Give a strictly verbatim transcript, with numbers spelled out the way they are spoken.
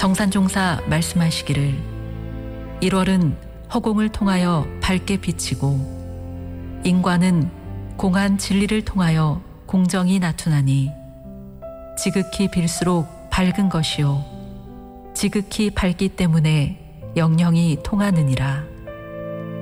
정산종사 말씀하시기를 일월은 허공을 통하여 밝게 비치고 인과는 공한 진리를 통하여 공정이 나타나니 지극히 빌수록 밝은 것이요 지극히 밝기 때문에 영영이 통하느니라.